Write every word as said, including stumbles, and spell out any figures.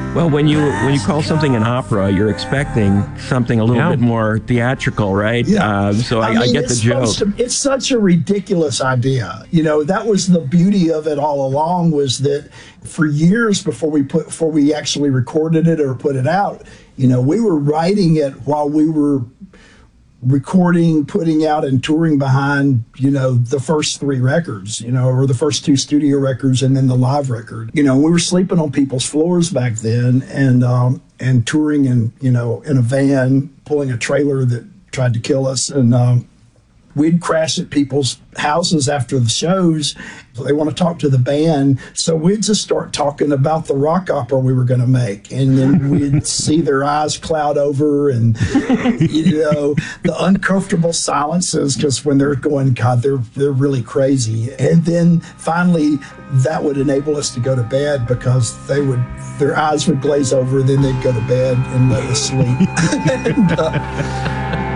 Well, when you when you call something an opera, you're expecting something a little Yeah. bit more theatrical, right? Yeah. Uh, so I, I, mean, get the it's joke. supposed to- it's such a ridiculous idea. You know, that was the beauty of it all along, was that for years before we put before we actually recorded it or put it out, you know, we were writing it while we were recording, putting out, and touring behind, you know, the first three records, you know, or the first two studio records and then the live record. You know, we were sleeping on people's floors back then, and um, and touring in, you know, in a van, pulling a trailer that tried to kill us, and um, we'd crash at people's houses after the shows. They want to talk to the band, so we'd just start talking about the rock opera we were going to make, and then we'd see their eyes cloud over, and you know, the uncomfortable silences, because when they're going, God, they're they're really crazy, and then finally that would enable us to go to bed, because they would their eyes would glaze over, then they'd go to bed and let us sleep. and, uh,